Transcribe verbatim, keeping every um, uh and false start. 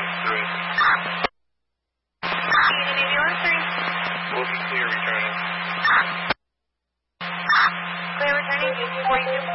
three. Navy one three. We'll be clear returning. Clear returning, forty-two.